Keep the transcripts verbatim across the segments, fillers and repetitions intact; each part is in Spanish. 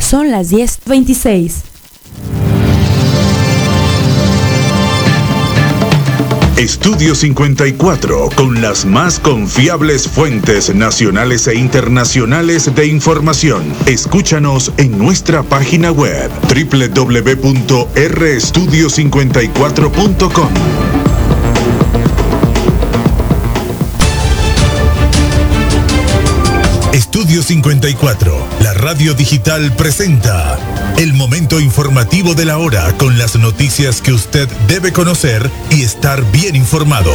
Son las diez veintiséis. Estudio cincuenta y cuatro, con las más confiables fuentes nacionales e internacionales de información. Escúchanos en nuestra página web doble u doble u doble u punto r estudio cincuenta y cuatro punto com. Estudio cincuenta y cuatro, la radio digital presenta el momento informativo de la hora con las noticias que usted debe conocer y estar bien informado.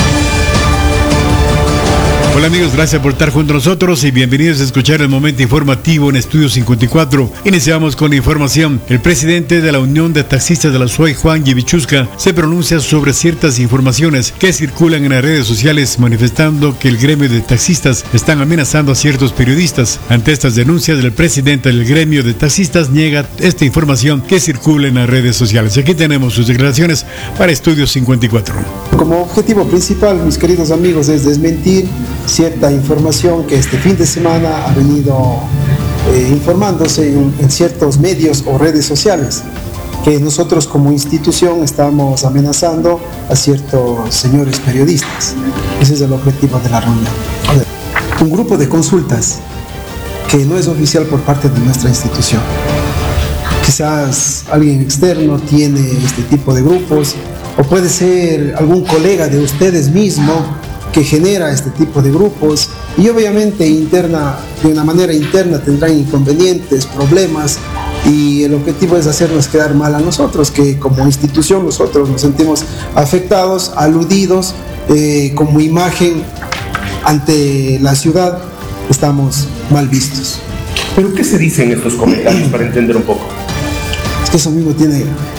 Hola amigos, gracias por estar junto a nosotros y bienvenidos a escuchar el momento informativo en Estudio cincuenta y cuatro. Iniciamos con la información. El presidente de la Unión de Taxistas de la S U A Y, Juan Yevichusca, se pronuncia sobre ciertas informaciones que circulan en las redes sociales manifestando que el gremio de taxistas están amenazando a ciertos periodistas. Ante estas denuncias, el presidente del gremio de taxistas niega esta información que circula en las redes sociales. Aquí tenemos sus declaraciones para Estudio cincuenta y cuatro. Como objetivo principal, mis queridos amigos, es desmentir cierta información que este fin de semana ha venido eh, informándose en, en ciertos medios o redes sociales, que nosotros como institución estamos amenazando a ciertos señores periodistas. Ese es el objetivo de la reunión. Un grupo de consultas que no es oficial por parte de nuestra institución. Quizás alguien externo tiene este tipo de grupos, o puede ser algún colega de ustedes mismos que genera este tipo de grupos, y obviamente interna, de una manera interna tendrán inconvenientes, problemas, y el objetivo es hacernos quedar mal a nosotros, que como institución nosotros nos sentimos afectados, aludidos, eh, como imagen ante la ciudad estamos mal vistos. ¿Pero qué se dice en estos comentarios para entender un poco? Es que eso mismo tiene...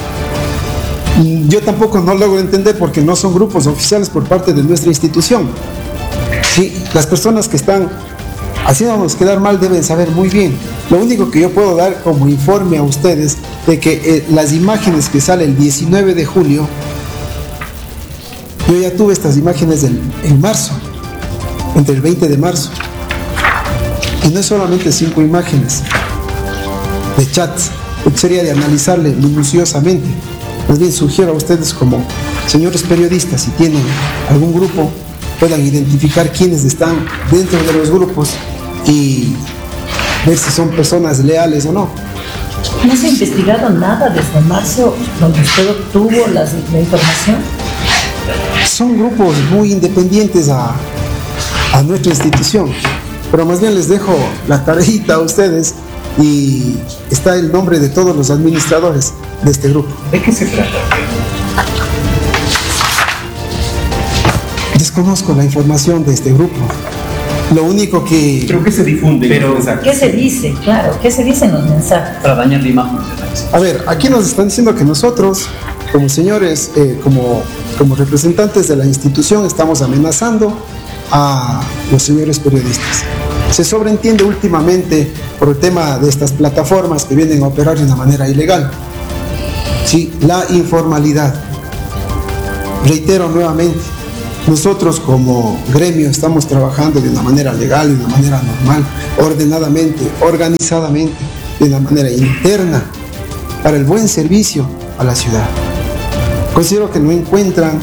Yo tampoco no logro entender porque no son grupos oficiales por parte de nuestra institución. Sí, las personas que están haciéndonos quedar mal deben saber muy bien. Lo único que yo puedo dar como informe a ustedes de que eh, las imágenes que salen el diecinueve de julio, yo ya tuve estas imágenes del, en marzo, entre el veinte de marzo. Y no es solamente cinco imágenes de chats, sería de analizarle minuciosamente. Más bien sugiero a ustedes como señores periodistas, si tienen algún grupo, puedan identificar quiénes están dentro de los grupos y ver si son personas leales o no. ¿No se ha investigado nada desde marzo donde usted obtuvo las, la información? Son grupos muy independientes a, a nuestra institución, pero más bien les dejo la tareita a ustedes y está el nombre de todos los administradores de este grupo. ¿De qué se trata? Desconozco la información de este grupo. Lo único que... ¿Pero qué se difunde? Pero, ¿qué se dice? Claro, ¿qué se dice en los mensajes? Para dañar la imagen. A ver, aquí nos están diciendo que nosotros, como señores, eh, como, como representantes de la institución, estamos amenazando a los señores periodistas. Se sobreentiende últimamente por el tema de estas plataformas que vienen a operar de una manera ilegal. Sí, la informalidad. Reitero nuevamente, nosotros como gremio estamos trabajando de una manera legal, de una manera normal, ordenadamente, organizadamente, de una manera interna, para el buen servicio a la ciudad. Considero que no encuentran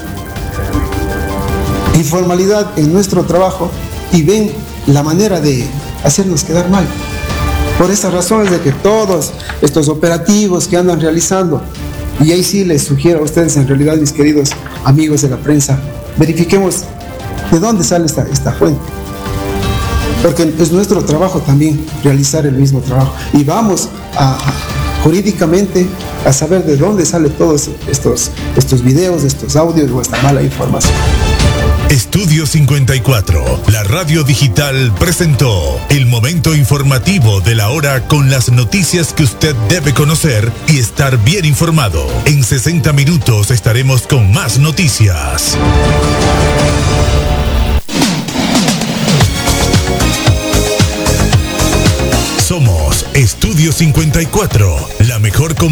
informalidad en nuestro trabajo y ven la manera de hacernos quedar mal. Por estas razones de que todos estos operativos que andan realizando, y ahí sí les sugiero a ustedes, en realidad, mis queridos amigos de la prensa, verifiquemos de dónde sale esta, esta fuente. Porque es nuestro trabajo también realizar el mismo trabajo. Y vamos a, a, jurídicamente a saber de dónde salen todos estos, estos videos, estos audios o esta mala información. Estudio cincuenta y cuatro, la radio digital presentó el momento informativo de la hora con las noticias que usted debe conocer y estar bien informado. En sesenta minutos estaremos con más noticias. Somos Estudio cincuenta y cuatro, la mejor comunidad